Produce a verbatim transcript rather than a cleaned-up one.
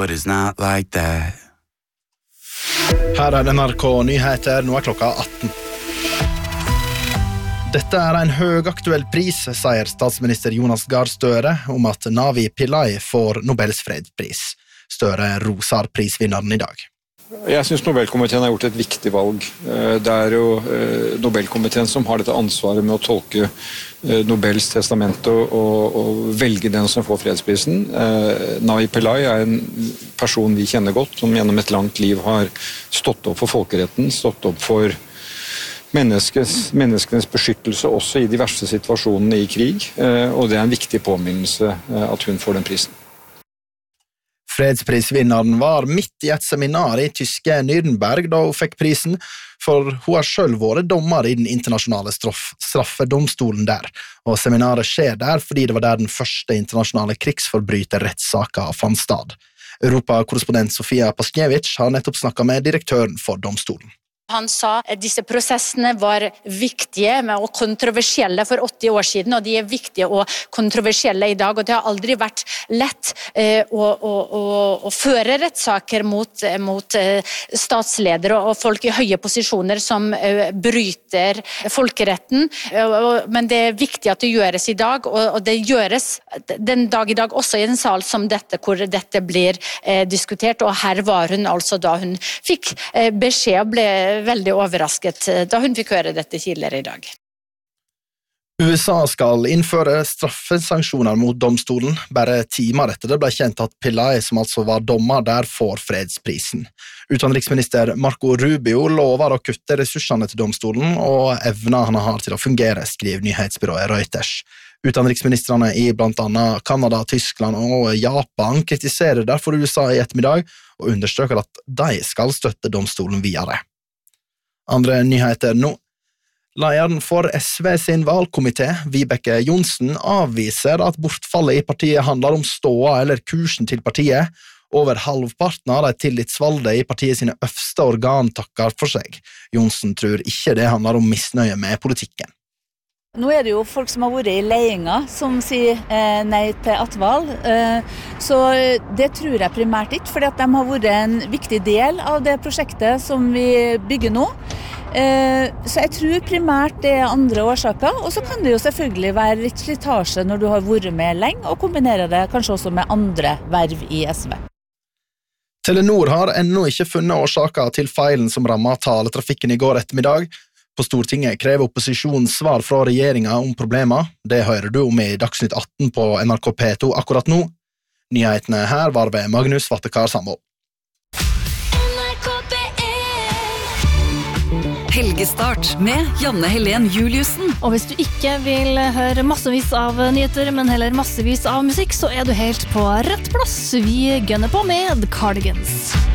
but it's not like that. Her er N R K Nyheter, nå er klokka atten. Dette er en høyaktuell pris, sier statsminister Jonas Gahr Støre om at Navi Pillay får Nobels fredspris. Støre roser prisvinneren i dag. Jeg synes Nobelkomiteen har gjort et viktig valg. Det er jo Nobelkomiteen som har dette ansvaret med å tolke Nobels testament og, og, og velge den som får fredsprisen. Navi Pillay er en person vi kjenner godt, som gjennom et langt liv har stått opp for folkeretten, stått opp for menneskes, menneskenes beskyttelse også i de verste situasjonene i krig, og det er en viktig påminnelse at hun får den prisen. Fredsprisvinneren var midt i et seminar i tyske Nürnberg da hun fikk prisen, for hun har selv vært dommer i den internasjonale straff, straffedomstolen der, og seminaret skjer der fordi det var der den første internasjonale krigsforbryterrettssaken fant sted. Europakorrespondent Sofia Paskevich har nettopp snakket med direktøren for domstolen. Han sa at disse prosessene var viktige og kontroversielle for åtti år siden, og de er viktige og kontroversielle i dag, og det har aldri vært lett eh, å, å, å, å føre rettssaker mot, mot eh, statsledere og folk i høye posisjoner som eh, bryter folkeretten, eh, men det er viktig at det gjøres i dag, og, og det gjøres den dag i dag også i en sal som dette, hvor dette blir eh, diskutert, og her var hun altså da hun fikk eh, beskjed og ble veldig overrasket da hun fikk høre dette tidligere i dag. U S A skal innføre straffesanksjoner mot domstolen, bare timer etter det ble kjent at Pillay, som altså var dommer der, får fredsprisen. Utenriksminister Marco Rubio lover å kutte ressursene til domstolen og evner han har til å fungere, skriver nyhetsbyrået Reuters. Utenriksministrene i blant annet Kanada, Tyskland og Japan kritiserer derfor U S A i ettermiddag og understreker at de skal støtte domstolen videre. Andre nyheter nå. Lederen for S V sin valgkomité, Vibeke Johnsen, avviser at bortfallet i partiet handler om ståa eller kursen til partiet. Over halvparten av de tillitsvalgte i partiet sine øverste organ takker for seg. Johnsen tror ikke det handler om misnøye med politikken. Nå er det jo folk som har vært i leiinga som sier eh, nei til Atval, eh, så det tror jeg primært ikke, fordi at de har vært en viktig del av det prosjektet som vi bygger nå. Eh, så jeg tror primært det er andre årsaker, og så kan det jo selvfølgelig være litt slitasje når du har vært med lenge, og kombinere det kanskje også med andre verv i S V. Telenor har ennå ikke funnet årsaker til feilen som rammet taletrafikken i går ettermiddag. På Stortinget krever opposisjonen svar fra regjeringa om problemer. Det hører du om i Dagsnytt atten på N R K P to akkurat nå. Nyhetene her var ved Magnus Vattekar Sandvold. Helgestart med Janne Helen Juliussen. Og hvis du ikke vil høre massevis av nyheter, men heller massevis av musikk, så er du helt på rett plass. Vi gønner på med Cardigans.